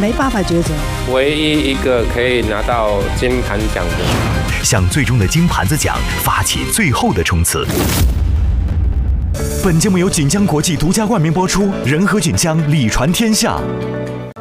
没办法抉择。 唯一一个可以拿到金盘奖的， 向最终的金盘子奖发起最后的冲刺。本节目由锦江国际独家冠名播出，仁和锦江，礼传天下。